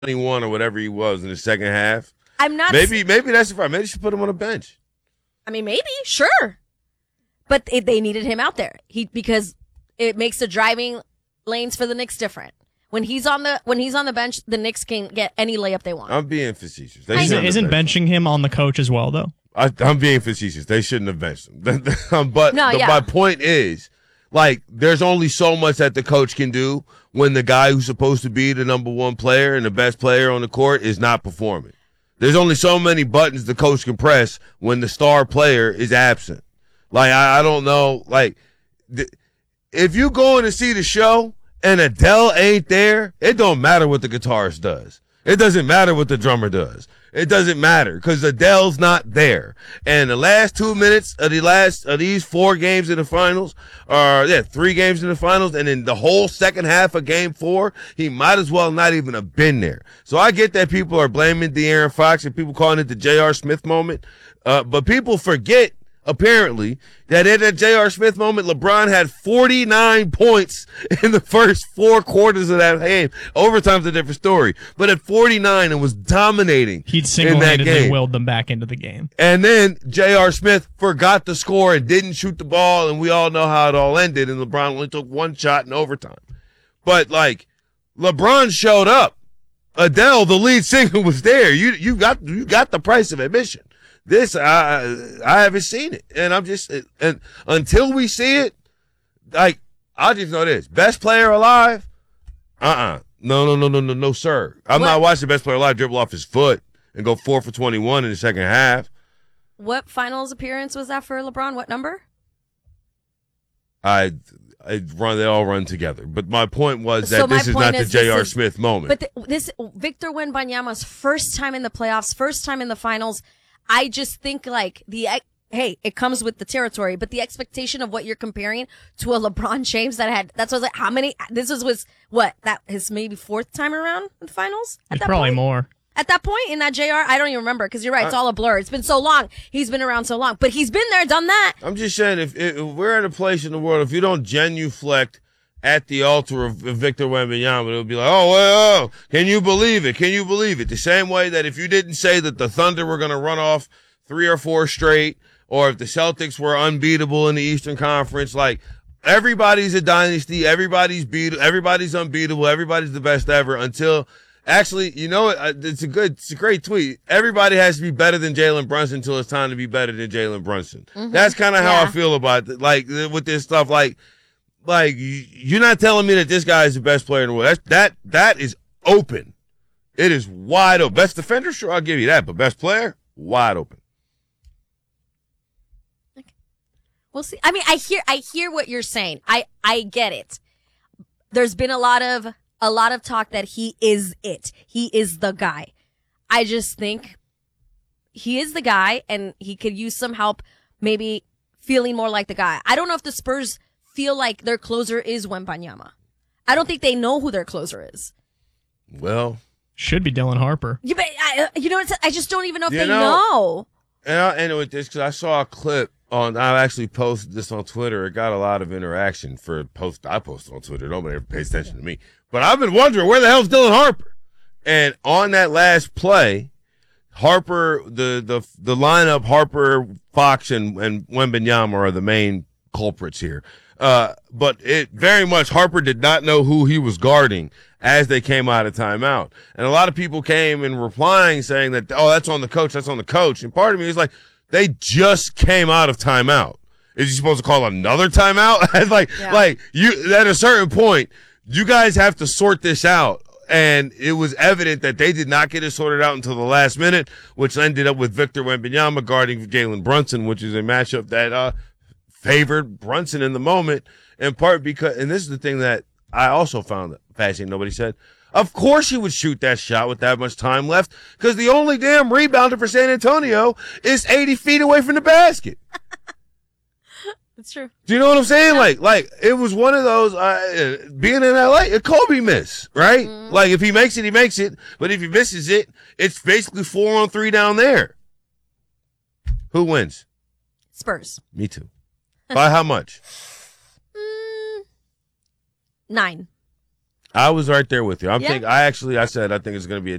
21 or whatever he was in the second half. I'm not. Maybe that's the problem. Maybe they should put him on a bench. I mean, maybe, sure, but they needed him out there. Because it makes the driving lanes for the Knicks different. When he's on the bench, the Knicks can get any layup they want. I'm being facetious. Isn't benching him on the coach as well, though? I'm being facetious. They shouldn't have benched him. But No, yeah. my point is, like, there's only so much that the coach can do when the guy who's supposed to be the number one player and the best player on the court is not performing. There's only so many buttons the coach can press when the star player is absent. Like, I don't know. Like, if you going to see the show and Adele ain't there, it don't matter what the guitarist does. It doesn't matter what the drummer does. It doesn't matter because Adele's not there. And the last 2 minutes of these 4 games in the finals, 3 games in the finals, and in the whole second half of game 4, he might as well not even have been there. So I get that people are blaming De'Aaron Fox and people calling it the J.R. Smith moment. But people forget, apparently, that in that J.R. Smith moment, LeBron had 49 points in the first 4 quarters of that game. Overtime's a different story. But at 49 and was dominating. He'd single-handedly willed them back into the game. And then J.R. Smith forgot to score and didn't shoot the ball, and we all know how it all ended, and LeBron only took 1 shot in overtime. But, like, LeBron showed up. Adele, the lead singer, was there. You got the price of admission. This, I haven't seen it. And and until we see it, like, I'll just know this. Best player alive? No, sir. I'm not watching best player alive dribble off his foot and go 4 for 21 in the second half. What finals appearance was that for LeBron? What number? They all run together. But my point was that this is not the J.R. Smith moment. But this Victor Wembanyama's first time in the playoffs, first time in the finals. I just think like it comes with the territory, but the expectation of what you're comparing to a LeBron James that's was like how many? This was what that his maybe 4th time around in the finals. It's probably more. At that point in that JR, I don't even remember because you're right, it's all a blur. It's been so long. He's been around so long, but he's been there, done that. I'm just saying, if we're in a place in the world, if you don't genuflect at the altar of Victor Wembanyama, it'll be like, well, can you believe it? Can you believe it? The same way that if you didn't say that the Thunder were going to run off 3 or 4 straight, or if the Celtics were unbeatable in the Eastern Conference, like, everybody's a dynasty, everybody's unbeatable, everybody's the best ever until, actually, you know what? It's a great tweet. Everybody has to be better than Jalen Brunson until it's time to be better than Jalen Brunson. Mm-hmm. That's kind of how I feel about it. Like, with this stuff, like, you're not telling me that this guy is the best player in the world. That is open. It is wide open. Best defender, sure, I'll give you that. But best player, wide open. Okay. We'll see. I mean, I hear what you're saying. I get it. There's been a lot of talk that he is it. He is the guy. I just think he is the guy, and he could use some help, maybe feeling more like the guy. I don't know if the Spurs feel like their closer is Wembanyama. I don't think they know who their closer is. Well, should be Dylan Harper. Yeah, but I just don't even know if they know. And I'll end with this because I saw a clip I actually posted this on Twitter. It got a lot of interaction for a post I posted on Twitter. Nobody ever pays attention to me. But I've been wondering, where the hell's Dylan Harper? And on that last play, Harper, the lineup, Harper, Fox, and Wembanyama are the main culprits here. But it very much, Harper did not know who he was guarding as they came out of timeout. And a lot of people came in replying saying that, that's on the coach, that's on the coach. And part of me is like, they just came out of timeout. Is he supposed to call another timeout? Like you, at a certain point, you guys have to sort this out. And it was evident that they did not get it sorted out until the last minute, which ended up with Victor Wembanyama guarding Jalen Brunson, which is a matchup that favored Brunson in the moment, in part because, and this is the thing that I also found fascinating, nobody said, of course he would shoot that shot with that much time left, because the only damn rebounder for San Antonio is 80 feet away from the basket. That's true. Do you know what I'm saying? Yeah. Like it was one of those, being in LA, a Kobe miss, right? Mm-hmm. Like if he makes it, he makes it, but if he misses it, it's basically 4-on-3 down there. Who wins? Spurs. Me too. By how much? 9. I was right there with you. Yeah. I said I think it's going to be a